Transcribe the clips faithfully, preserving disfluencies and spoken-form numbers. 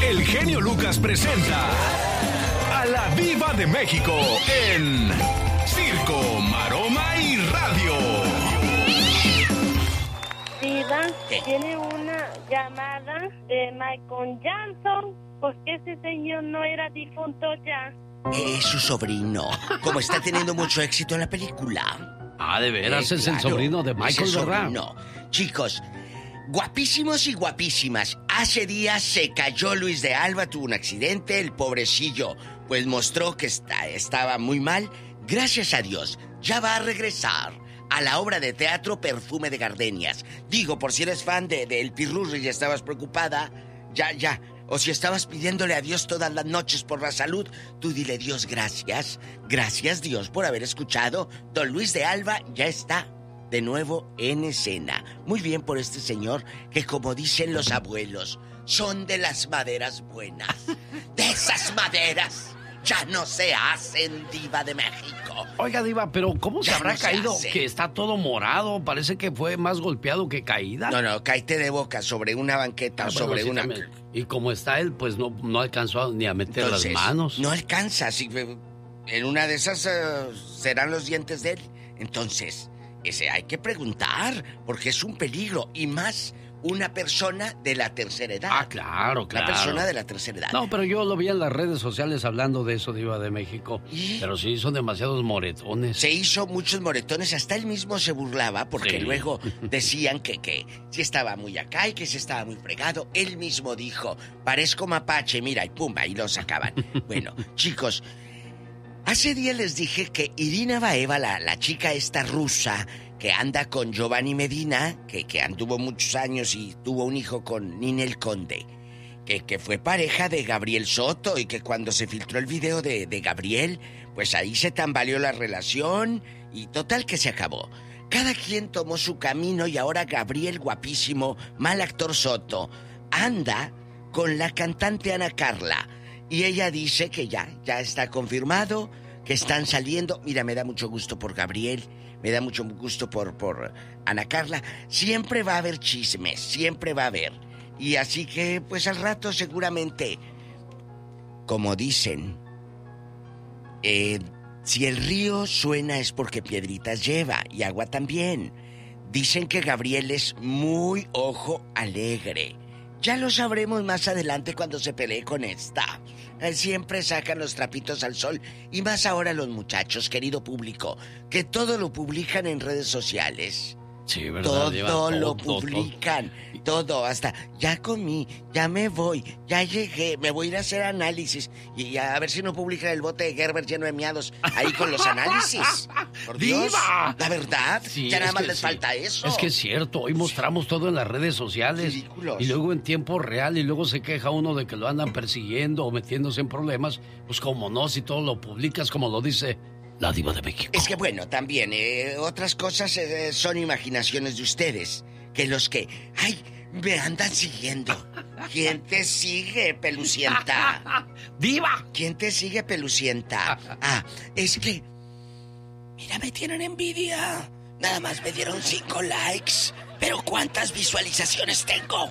el genio Lucas presenta a la Diva de México en Circo, Maroma y Radio. Diva, tiene una llamada de Michael Jackson, porque ese señor no era difunto ya. Es su sobrino. Como está teniendo mucho éxito en la película. Ah, de veras, eh, es claro, el sobrino de Michael, es el ¿verdad? sobrino. Chicos, guapísimos y guapísimas. Hace días se cayó Luis de Alba, tuvo un accidente, el pobrecillo, pues mostró que está, estaba muy mal. Gracias a Dios, ya va a regresar a la obra de teatro Perfume de Gardenias. Digo, por si eres fan de, de El Pirurri y estabas preocupada, ya, ya. O si estabas pidiéndole a Dios todas las noches por la salud, tú dile: Dios, gracias. Gracias, Dios, por haber escuchado. Don Luis de Alba ya está de nuevo en escena. Muy bien por este señor que, como dicen los abuelos, son de las maderas buenas. De esas maderas ya no se hacen, Diva de México. Oiga, Diva, pero ¿cómo se Ya habrá no se caído? hace. Que está todo morado. Parece que fue más golpeado que caída. No, no, cáete de boca sobre una banqueta Ah, o bueno, sobre sí, una... también. Y como está él, pues no, no alcanzó ni a meter Entonces, las manos. no alcanza. Si, en una de esas uh, serán los dientes de él. Entonces, ese hay que preguntar, porque es un peligro. Y más una persona de la tercera edad. Ah, claro, claro. Una persona de la tercera edad. No, pero yo lo vi en las redes sociales hablando de eso, Diva de México. ¿Y? Pero sí, son demasiados moretones. Se hizo muchos moretones, hasta él mismo se burlaba, porque Sí. luego decían que, que si estaba muy acá y que si estaba muy fregado. Él mismo dijo: parezco mapache, mira, y pum, ahí lo sacaban. Bueno, chicos, hace días les dije que Irina Baeva, la, la chica esta rusa que anda con Giovanni Medina, que, que anduvo muchos años y tuvo un hijo con Ninel Conde, que, que fue pareja de Gabriel Soto, y que cuando se filtró el video de, de Gabriel, pues ahí se tambaleó la relación y total que se acabó. Cada quien tomó su camino y ahora Gabriel, guapísimo, mal actor Soto, anda con la cantante Ana Carla. Y ella dice que ya, ya está confirmado, que están saliendo. Mira, me da mucho gusto por Gabriel, me da mucho gusto por, por Ana Carla. Siempre va a haber chismes, siempre va a haber. Y así que, pues al rato seguramente, como dicen, eh, si el río suena es porque piedritas lleva, y agua también. Dicen que Gabriel es muy ojo alegre. Ya lo sabremos más adelante cuando se pelee con esta. Él siempre sacan los trapitos al sol, y más ahora los muchachos, querido público, que todo lo publican en redes sociales. Sí, ¿verdad, Todo, Diva? todo Todo, lo todo, publican, todo. todo, hasta ya comí, ya me voy, ya llegué, me voy a ir a hacer análisis y a ver si no publican el bote de Gerber lleno de miados ahí con los análisis. Por Dios, ¡Diva! la verdad, Sí, ya nada es más que les sí. falta eso. Es que es cierto, hoy mostramos todo en las redes sociales. Ridículos. Y luego en tiempo real, y luego se queja uno de que lo andan persiguiendo o metiéndose en problemas. Pues como no, si todo lo publicas como lo dice la Diva de México. Es que bueno, también eh, otras cosas eh, son imaginaciones de ustedes, que los que, ay, me andan siguiendo. ¿Quién te sigue, pelucienta? ¡Diva! ¿Quién te sigue, pelucienta? Ah, es que, mira, me tienen envidia. Nada más me dieron cinco likes, pero ¿cuántas visualizaciones tengo?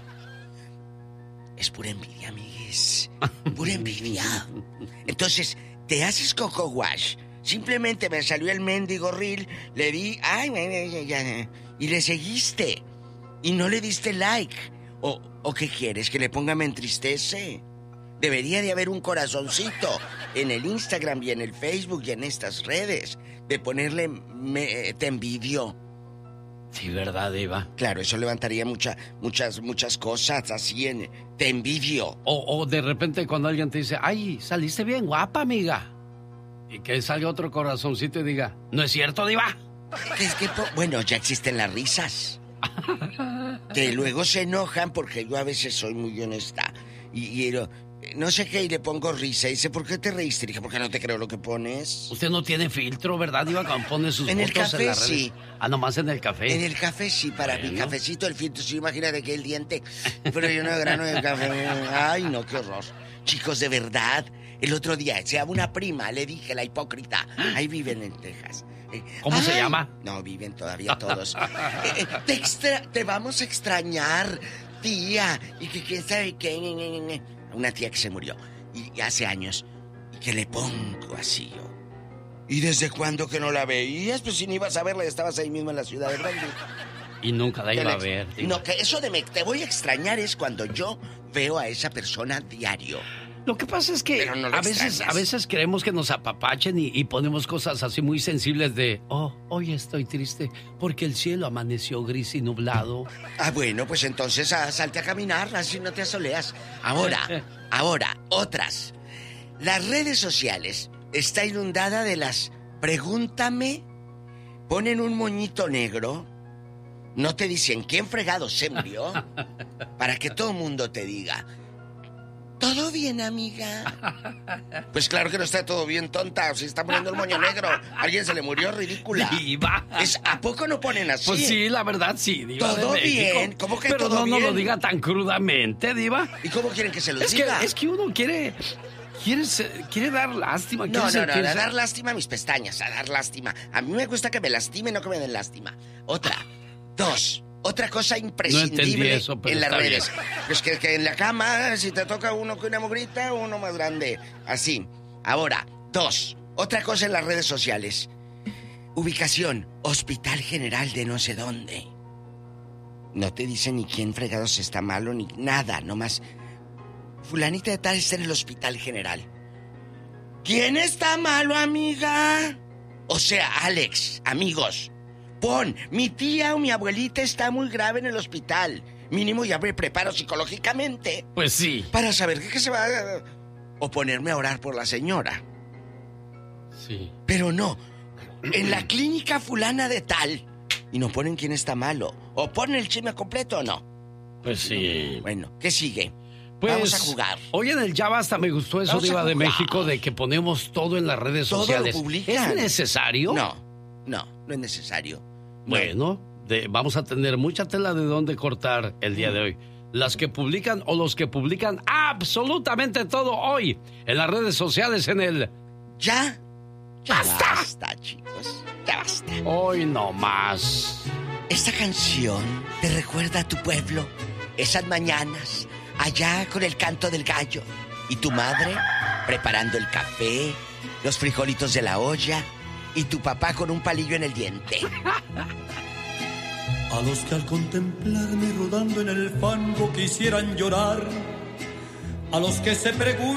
Es pura envidia, amigues. Pura envidia. Entonces, te haces coco wash. Simplemente me salió el mendigo reel, le di, ay, ay, ay, ay, y le seguiste. Y no le diste like. O, ¿O qué quieres? ¿Que le ponga me entristece? Debería de haber un corazoncito en el Instagram y en el Facebook y en estas redes. De ponerle me, te envidio. Sí, ¿verdad, Diva? Claro, eso levantaría mucha, muchas, muchas cosas así en te envidio. O, o de repente cuando alguien te dice, ay, saliste bien guapa, amiga. Y que salga otro corazoncito y diga, ¿no es cierto, Diva? Es que, po- bueno, ya existen las risas. Que luego se enojan porque yo a veces soy muy honesta. Y, y lo- no sé qué, y le pongo risa. Y dice, ¿por qué te reíste? Dije, porque no te creo lo que pones. Usted no tiene filtro, ¿verdad, Diva? Cuando pone sus En el fotos café, en las redes. sí. Ah, nomás en el café. En el café sí, para Bueno. mi cafecito, el filtro, sí, imagínate que el diente, pero yo no grano de café. Ay, no, qué horror. Chicos, de verdad, el otro día, se a una prima, le dije, la hipócrita, ahí viven en Texas. Eh, ¿Cómo se ay, llama? No, viven todavía todos. Eh, eh, te, extra- te vamos a extrañar, tía, y que quién sabe qué. una tía que se murió, y, y hace años, y que le pongo así yo. ¿Y desde cuándo que no la veías? Pues si no ibas a verla, estabas ahí mismo en la ciudad de Brandon. Y nunca la iba a ver. Digo. No, que eso de me te voy a extrañar es cuando yo veo a esa persona diario. Lo que pasa es que no a veces a veces queremos que nos apapachen y, y ponemos cosas así muy sensibles de, oh, hoy estoy triste porque el cielo amaneció gris y nublado. Ah, bueno, pues entonces ah, salte a caminar, así no te asoleas. Ahora, ahora, otras. Las redes sociales está inundada de las pregúntame, ponen un moñito negro, no te dicen quién fregado se murió, para que todo el mundo te diga, ¿todo bien, amiga? Pues claro que no está todo bien, tonta. Si está poniendo el moño negro, alguien se le murió, ridícula. Diva. Es, ¿a poco no ponen así? Pues sí, la verdad sí, Diva. ¿Todo bien? ¿Cómo que Pero todo no, bien? no lo diga tan crudamente, Diva. ¿Y cómo quieren que se lo es diga? Que, es que uno quiere... Quiere, quiere dar lástima. No, no, sentirse... no, a dar lástima a mis pestañas, a dar lástima. A mí me gusta que me lastimen, no que me den lástima. Otra, dos, otra cosa imprescindible no eso, en las redes. Bien. Pues que, que en la cama, si te toca uno con una mugrita, uno más grande. Así. Ahora, dos, otra cosa en las redes sociales. Ubicación, Hospital General de no sé dónde. No te dicen ni quién fregados está malo, ni nada, nomás... Fulanita de tal está en el Hospital General. ¿Quién está malo, amiga? O sea, Alex, amigos, pon, mi tía o mi abuelita está muy grave en el hospital. Mínimo ya me preparo psicológicamente. Pues sí. Para saber qué, qué se va a... O ponerme a orar por la señora. Sí. Pero no, en la clínica fulana de tal. Y no ponen quién está malo. O ponen el chisme completo o no. Pues sí. Bueno, ¿qué sigue? Pues, vamos a jugar. Hoy en el Ya Basta me gustó eso, Diva de México, de que ponemos todo en las redes todo sociales. Lo publican. ¿Es necesario? No, no, no es necesario. Bueno, de, vamos a tener mucha tela de dónde cortar el día de hoy. Las que publican o los que publican absolutamente todo hoy en las redes sociales en el... Ya, ya basta, basta chicos, ya basta. Hoy no más. Esta canción te recuerda a tu pueblo, esas mañanas... allá con el canto del gallo y tu madre preparando el café, los frijolitos de la olla y tu papá con un palillo en el diente. A los que al contemplarme rodando en el fango quisieran llorar, a los que se preguntan